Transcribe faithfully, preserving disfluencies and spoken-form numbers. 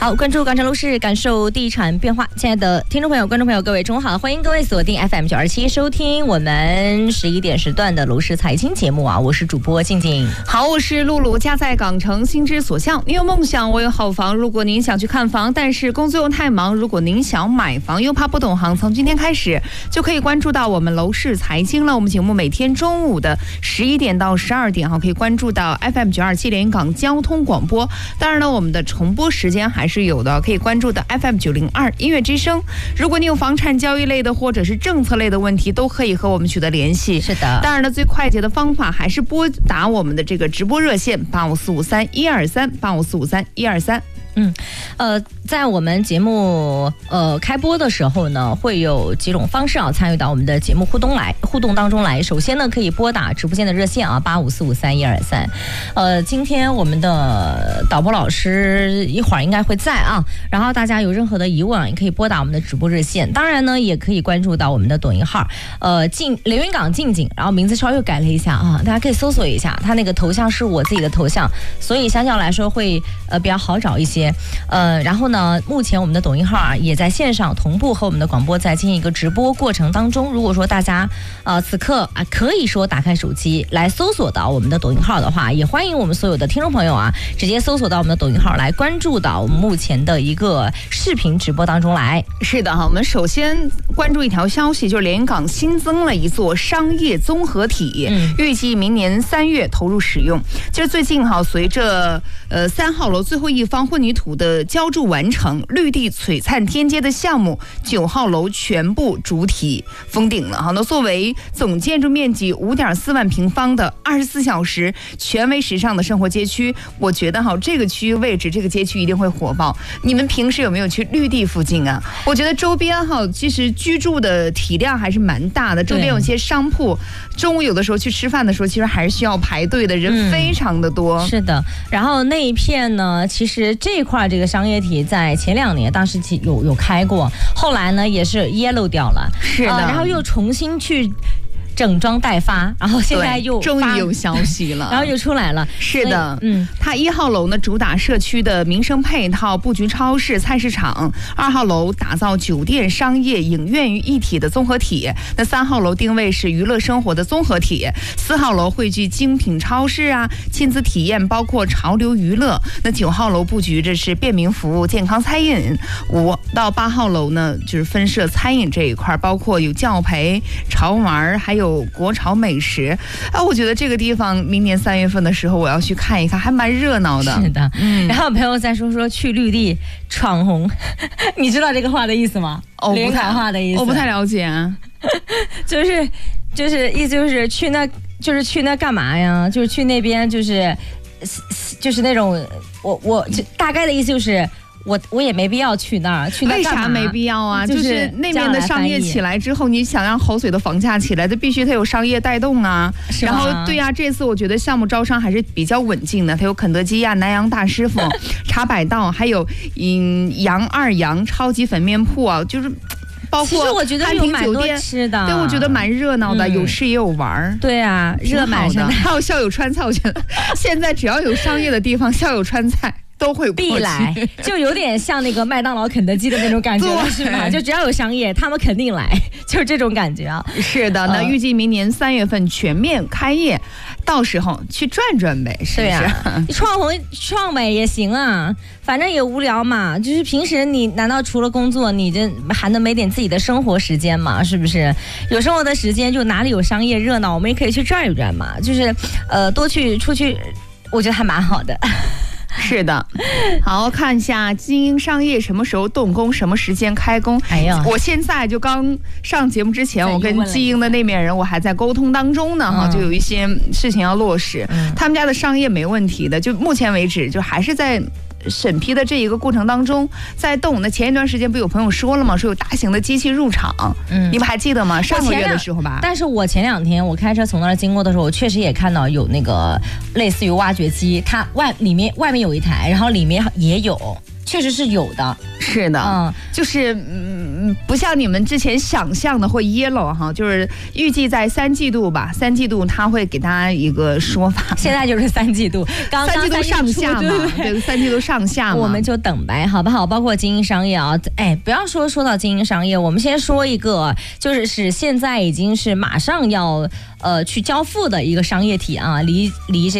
好，关注广州楼市，感受地产变化。亲爱的听众朋友、观众朋友，各位中午好，欢迎各位锁定 F M 九二七收听我们十一点时段的楼市财经节目啊，我是主播静静。 好，我是露露，家在港城，心之所向。你有梦想，我有好房。如果您想去看房，但是工作又太忙；如果您想买房又怕不懂行，从今天开始就可以关注到我们楼市财经了。我们节目每天中午的十一点到十二点哈，可以关注到 F M 九二七连云港交通广播。当然呢，我们的重播时间还是有的，可以关注到 F M 九零二音乐之声。如果你有房产交易类的或者是政策类的问题，都可以和我们取得联系。 是的， 当然呢，最快捷的方法还是拨打我们的这个直播热线八五四五三一二三八五四五三一二三。 嗯，呃，在我们节目呃开播的时候呢，会有几种方式啊参与到我们的节目互动来互动当中来。首先呢，可以拨打直播间的热线啊八五四五三一二三。呃，今天我们的导播老师一会儿应该会在啊，然后大家有任何的疑问啊，也可以拨打我们的直播热线。当然呢，也可以关注到我们的抖音号，呃，静连云港静静，然后名字稍微又改了一下啊，大家可以搜索一下，他那个头像是我自己的头像，所以相较来说会呃比较好找一些。呃，然后呢，目前我们的抖音号啊也在线上同步和我们的广播在进行一个直播过程当中。如果说大家呃此刻啊可以说打开手机来搜索到我们的抖音号的话，也欢迎我们所有的听众朋友啊直接搜索到我们的抖音号来关注到我们目前的一个视频直播当中来。 是的哈，我们首先关注一条消息，就是连云港新增了一座商业综合体，嗯、预计明年三月投入使用。就是最近哈，随着呃三号楼最后一方混凝土的浇筑完成，绿地璀璨天街的项目九号楼全部主体封顶了。好，那作为总建筑面积五点四万平方的二十四小时权威时尚的生活街区，我觉得哈这个区域位置，这个街区一定会火爆。你们平时有没有去绿地附近啊？我觉得周边哈其实居住的体量还是蛮大的，周边有些商铺，中午有的时候去吃饭的时候，其实还是需要排队的，人非常的多。 嗯、是的，然后那一片呢，其实这一块这个商业体在前两年当时有有开过，后来呢也是 yellow 掉了， 是的、呃， 然后又重新去整装待发，然后现在又终于有消息了， 然后又出来了。 是的，嗯，它一号楼呢主打社区的民生配套，布局超市、菜市场；二号楼打造酒店、商业、影院于一体的综合体；那三号楼定位是娱乐生活的综合体；四号楼汇聚精品超市啊、亲子体验，包括潮流娱乐；那九号楼布局这是便民服务、健康餐饮；五到八号楼呢就是分设餐饮这一块，包括有教培、潮玩，还有有国潮美食啊，我觉得这个地方明年三月份的时候我要去看一看，还蛮热闹的。 是的，嗯。然后朋友在说说去绿地闯红，你知道这个话的意思吗？ 哦， 连云港话的意思， 我不太了解啊。 就是就是意思就是去那就是去那干嘛呀？就是去那边就是就是那种我我就大概的意思就是。我我也没必要去那儿，去那儿干嘛？ 为啥没必要啊？就是、就是那边的商业起来之后，你想让口水的房价起来，这必须它有商业带动啊。然后对呀、啊，这次我觉得项目招商还是比较稳进的，它有肯德基呀、南洋大师傅、茶百道，还有嗯杨二杨超级粉面铺啊，就是。包括餐厅酒店吃的， 对，我觉得蛮热闹的，嗯、有吃也有玩。 对啊，热满的， 还有校友川菜，我觉得现在只要有商业的地方，校友川菜。都会必来，就有点像那个麦当劳、肯德基的那种感觉了，是吗？就只要有商业，他们肯定来，就是这种感觉啊。 是的，那预计明年三月份全面开业，到时候去转转呗，是不是？对啊，创红创美也行啊，反正也无聊嘛。就是平时你难道除了工作，你这还能没点自己的生活时间吗？是不是？有生活的时间，就哪里有商业热闹，我们也可以去转一转嘛。就是呃，多去出去，我觉得还蛮好的。 是的，好，看一下精英商业什么时候动工，什么时间开工。哎呀，我现在就刚上节目之前，我跟精英的那边人我还在沟通当中呢，哈、嗯，就有一些事情要落实。嗯、他们家的商业没问题的，就目前为止就还是在审批的这一个过程当中在动。那前一段时间不有朋友说了吗？说有大型的机器入场，嗯，你们还记得吗？上个月的时候吧。 但是我前两天我开车从那儿经过的时候，我确实也看到有那个类似于挖掘机，它外里面外面有一台，然后里面也有。 确实是有的。 是的，嗯，就是嗯，不像你们之前想象的会 yellow 哈，就是预计在三季度吧，三季度他会给大家一个说法。 现在就是三季度，刚刚三季度上下嘛，对，三季度上下嘛， 我们就等呗，好不好？包括精英商业啊，哎，不要说说到精英商业，我们先说一个，就是是现在已经是马上要呃去交付的一个商业体啊，离离这。